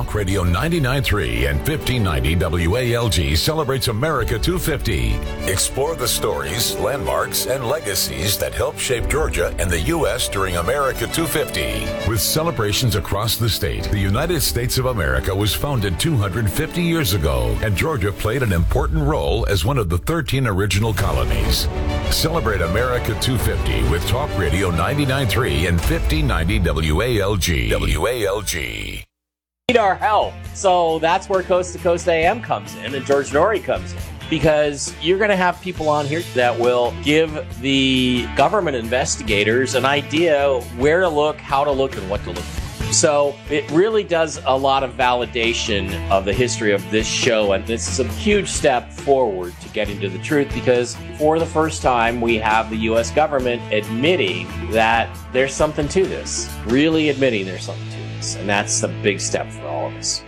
Talk Radio 99.3 and 1590 WALG celebrates America 250. Explore the stories, landmarks, and legacies that helped shape Georgia and the U.S. during America 250. With celebrations across the state, the United States of America was founded 250 years ago, and Georgia played an important role as one of the 13 original colonies. Celebrate America 250 with Talk Radio 99.3 and 1590 WALG. WALG. Need our help. So that's where Coast to Coast AM comes in and George Noory comes in. Because you're going to have people on here that will give the government investigators an idea where to look, how to look, and what to look for. So it really does a lot of validation of the history of this show, and this is a huge step forward to getting to the truth, because for the first time we have the U.S. government admitting that there's something to this, really admitting there's something to this, and that's a big step for all of us.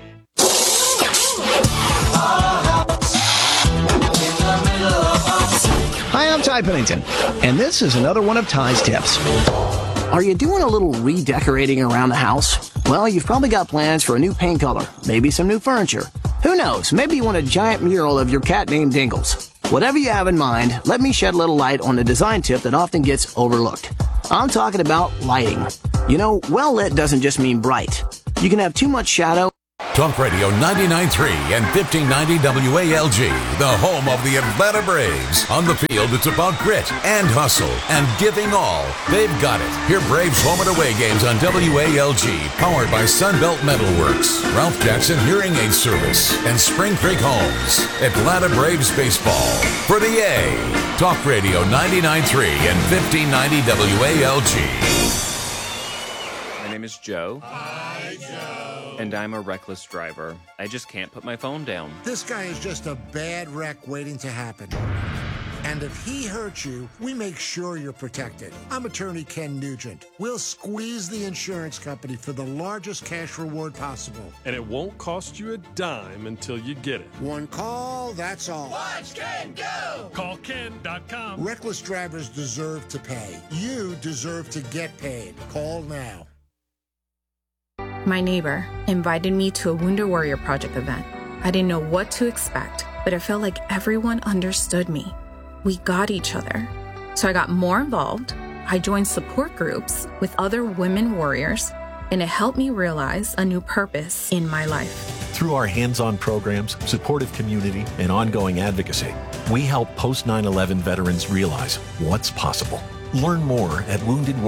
Hi, I'm Ty Pennington, and this is another one of Ty's tips. Are you doing a little redecorating around the house? Well, you've probably got plans for a new paint color, maybe some new furniture. Who knows, maybe you want a giant mural of your cat named Dingles. Whatever you have in mind, let me shed a little light on a design tip that often gets overlooked. I'm talking about lighting. You know, well lit doesn't just mean bright. You can have too much shadow. Talk Radio 99.3 and 1590 WALG, the home of the Atlanta Braves. On the field, it's about grit and hustle and giving all. They've got it. Hear Braves home and away games on WALG, powered by Sunbelt Metalworks, Ralph Jackson Hearing Aid Service, and Spring Creek Homes. Atlanta Braves baseball for the A. Talk Radio 99.3 and 1590 WALG. My name is Joe. Hi, Joe. And I'm a reckless driver. I just can't put my phone down. This guy is just a bad wreck waiting to happen. And if he hurts you, we make sure you're protected. I'm attorney Ken Nugent. We'll squeeze the insurance company for the largest cash reward possible. And it won't cost you a dime until you get it. One call, that's all. Watch Ken go! Call Ken.com. Reckless drivers deserve to pay. You deserve to get paid. Call now. My neighbor invited me to a Wounded Warrior Project event. I didn't know what to expect, but it felt like everyone understood me. We got each other. So I got more involved. I joined support groups with other women warriors, and it helped me realize a new purpose in my life. Through our hands-on programs, supportive community, and ongoing advocacy, we help post-9/11 veterans realize what's possible. Learn more at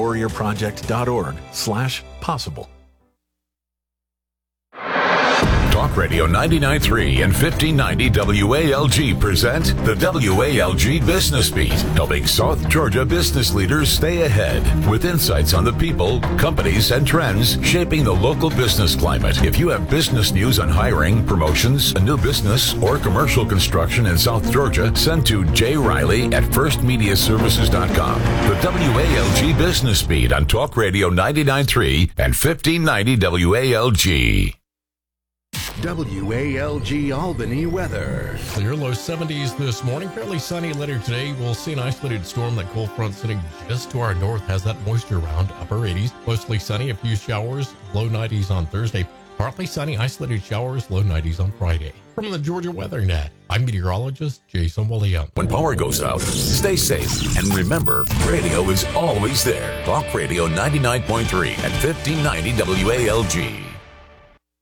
woundedwarriorproject.org/possible. Talk Radio 99.3 and 1590 WALG present the WALG Business Beat, helping South Georgia business leaders stay ahead with insights on the people, companies, and trends shaping the local business climate. If you have business news on hiring, promotions, a new business, or commercial construction in South Georgia, send to Jay Riley at firstmediaservices.com. The WALG Business Beat on Talk Radio 99.3 and 1590 WALG. WALG Albany weather. Clear, low 70s this morning. Fairly sunny later today. We'll see an isolated storm. That cold front sitting just to our north has that moisture around, upper 80s. Mostly sunny, a few showers, low 90s on Thursday. Partly sunny, isolated showers, low 90s on Friday. From the Georgia Weather Net, I'm meteorologist Jason Williams. When power goes out, stay safe. And remember, radio is always there. Talk Radio 99.3 and 1590 WALG.